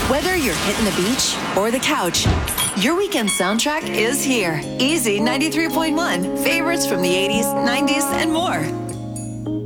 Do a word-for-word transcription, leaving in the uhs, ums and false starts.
Whether you're hitting the beach or the couch, your weekend soundtrack is here. Easy ninety-three point one. Favorites from the eighties, nineties, and more.